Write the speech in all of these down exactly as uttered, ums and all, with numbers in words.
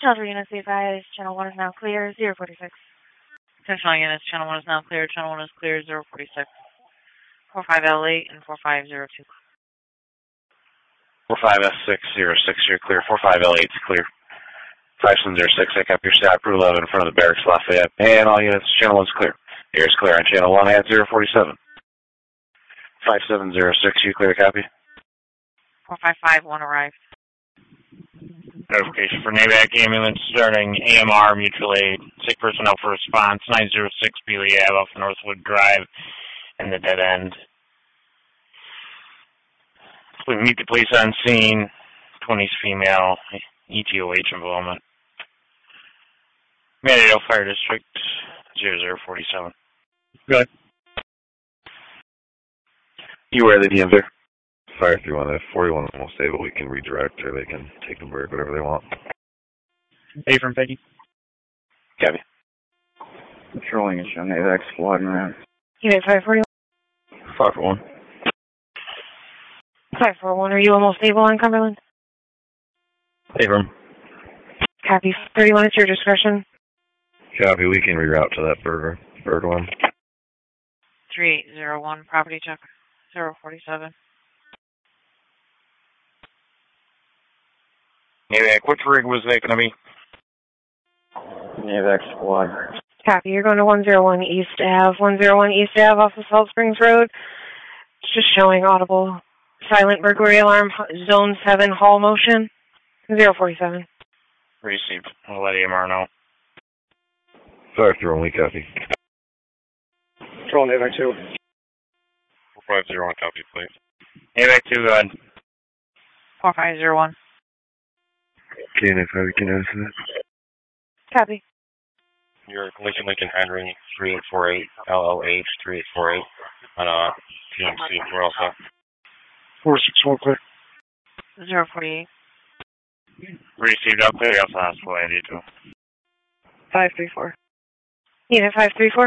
Shelter units, be advised, channel one is now clear, zero forty-six. Attention units, channel one is now clear, channel one is clear, zero forty-six. four five L eight and four five zero two. four five S six zero six, you're clear. four five L eight is clear. five seven zero six, pick up your stat, Route eleven in front of the barracks, Lafayette. And all units, channel one's clear. Air is clear on channel one at zero forty-seven. five seven zero six, you clear, copy. four five five one arrived. Notification for NAVAC ambulance starting A M R mutual aid. Sick personnel for response, nine zero six Beeley Ave off Northwood Drive and the dead end. We meet the police on scene, twenties female, E T O H involvement. Manadale Fire District, zero zero forty-seven. Good. You wear the D M there? Fire three one, if forty-one almost stable, we can redirect or they can take the bird, whatever they want. A from Peggy. Copy. Patrolling is on AVAC squad around. Unit five forty-one. five four one. five four one, are you almost stable on Cumberland? Abram. Copy. thirty-one, it's your discretion. Copy, we can reroute to that burger, bird one. three eight zero one, property check, zero forty-seven. NAVAC, which rig was that going to be? AVAC squad. Copy, you're going to one oh one East Ave. one oh one East Ave off of Salt Springs Road. It's just showing audible silent burglary alarm, zone seven, hall motion, zero forty-seven. Received. I'll let A M R know. Fire three one, we copy. Patrol AVAC two. four five zero one, copy, please. AVAC two, go ahead. four five zero one. Okay, and if I can notice that. Copy. You're Lincoln Lincoln Henry, three eight four eight, L L H, three eight four eight, on uh, P M C, we're all set. four six one clear. zero forty-eight. Received. I'll clear you off the hospital, Andy, too. five three four. Unit five three four.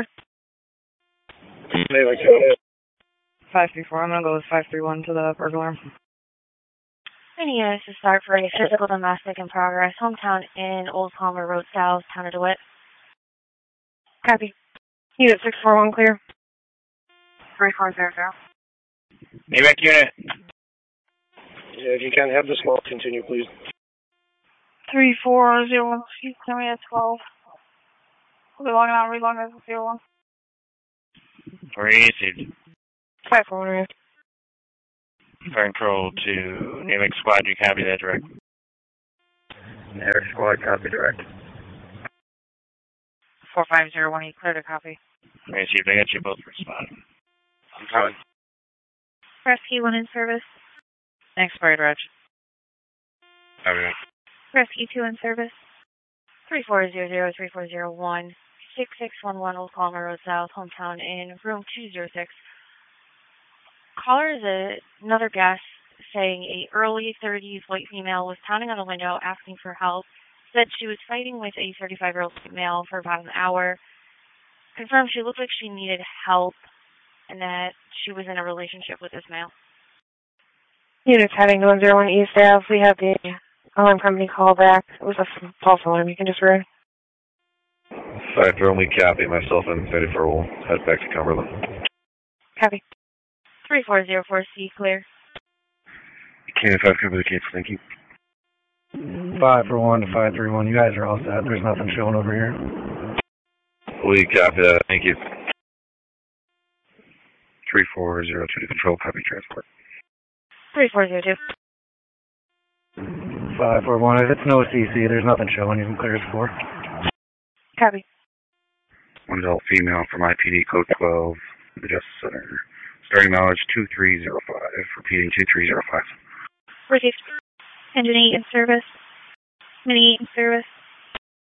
AVAC two. five three four, I'm going to go with five three one to the burglar alarm. Any units to start for a physical domestic in progress, hometown in Old Palmer Road South, town of DeWitt. Copy. Unit six four one clear. three four zero zero. AVAC unit. Yeah, if you can have this call continue, please. three four zero one, excuse me, at twelve. We'll be logging out, relogging as zero one. Received. five four one. Fire control to NAVAC squad, you copy that direct? NAVAC squad, copy direct. four five zero one, you cleared a copy. Received. I got you both responding. I'm fine. Rescue one in service. Thanks, Bird Reg. Okay. Rescue two in service. three four zero zero, three four zero one, six six one one Old Palmer Road South, hometown in room two zero six. Caller is a, another guest saying a early thirties white female was pounding on a window asking for help. Said she was fighting with a thirty-five-year-old male for about an hour. Confirmed she looked like she needed help and that she was in a relationship with this male. Units heading to one oh one East Ave. We have the alarm company call back. It was a false alarm. You can just ring. Fire three one, we copy. Myself and thirty-four will head back to Cumberland. Copy. three four zero four C, clear. Can if I cover the case, thank you. five for one to five three one. You guys are all set. There's nothing showing over here. We copy that. Thank you. three four zero two to control, copy transport. three four zero two. five four one. If it's no C C, there's nothing showing. You can clear as four. Copy. One adult female from I P D code twelve, the Justice Center. Starting knowledge two three zero five, repeating two three zero five. Received. Engine eight in service. Mini eight in service.